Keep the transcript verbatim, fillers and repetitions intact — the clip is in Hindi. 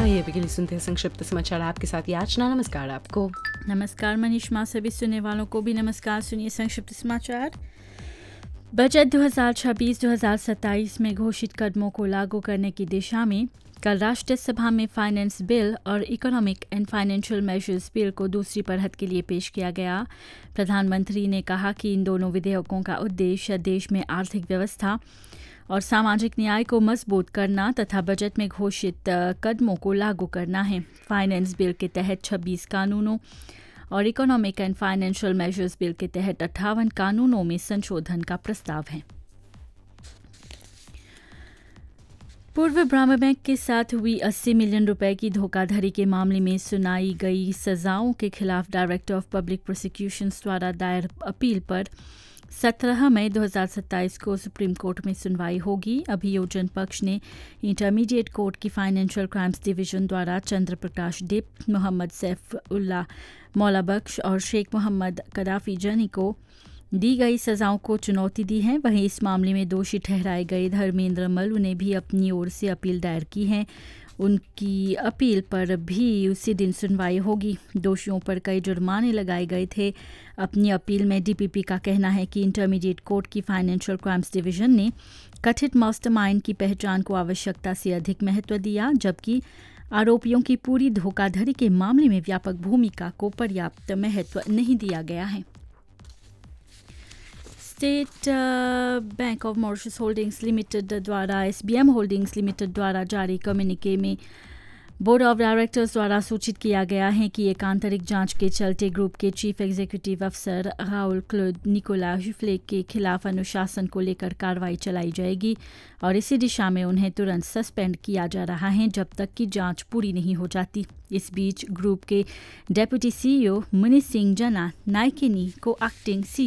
आइए अभी के लिए सुनते हैं संक्षिप्त समाचार आपके साथ याचना। नमस्कार आपको। नमस्कार मनीषमा, सभी सुनने वालों को भी नमस्कार। सुनिए संक्षिप्त समाचार। बजट दो हज़ार छब्बीस दो हज़ार सत्ताईस में घोषित कदमों को लागू करने की दिशा में कल राष्ट्रीय सभा में फाइनेंस बिल और economic and financial measures bill को दूसरी पढ़त के लिए पेश किया गया। प्रधानमंत्री ने कहा कि इन दोनों विधेयकों का उद्देश्य देश में आर्थिक व्यवस्था और सामाजिक न्याय को मजबूत करना तथा बजट में घोषित कदमों को लागू करना है। फाइनेंस बिल के तहत छब्बीस कानूनों और economic and financial measures bill के तहत अट्ठावन कानूनों में संशोधन का प्रस्ताव है। पूर्व ब्राह्म बैंक के साथ हुई अस्सी मिलियन रुपए की धोखाधड़ी के मामले में सुनाई गई सजाओं के खिलाफ डायरेक्टर ऑफ पब्लिक प्रोसिक्यूशंस द्वारा दायर अपील पर सत्रह मई दो हज़ार सत्ताईस को सुप्रीम कोर्ट में सुनवाई होगी। अभियोजन पक्ष ने इंटरमीडिएट कोर्ट की फाइनेंशियल क्राइम्स डिवीजन द्वारा चंद्र प्रकाश डिप, मोहम्मद सैफ उल्ला मौला बख्श और शेख मोहम्मद कदाफी जनी को दी गई सजाओं को चुनौती दी है। वहीं इस मामले में दोषी ठहराए गए धर्मेंद्र मल्लू ने भी अपनी ओर से अपील दायर की है। उनकी अपील पर भी उसी दिन सुनवाई होगी। दोषियों पर कई जुर्माने लगाए गए थे। अपनी अपील में डीपीपी का कहना है कि इंटरमीडिएट कोर्ट की फाइनेंशियल क्राइम्स डिवीजन ने कथित मास्टरमाइंड की पहचान को आवश्यकता से अधिक महत्व दिया, जबकि आरोपियों की पूरी धोखाधड़ी के मामले में व्यापक भूमिका को पर्याप्त महत्व नहीं दिया गया है। State bank of Mauritius holdings limited द्वारा एसबीएम होल्डिंग्स लिमिटेड द्वारा जारी कम्युनिके में बोर्ड ऑफ डायरेक्टर्स द्वारा सूचित किया गया है कि एक आंतरिक जांच के चलते ग्रुप के चीफ एग्जीक्यूटिव अफसर राउल क्लोद निकोला जुफ्ले के खिलाफ अनुशासन को लेकर कार्रवाई चलाई जाएगी और इसी दिशा में उन्हें तुरंत सस्पेंड किया जा रहा है जब तक कि जांच पूरी नहीं हो जाती। इस बीच ग्रुप के डेप्यूटी सीईओ मुनि सिंह जना नाइकेनी को एक्टिंग सी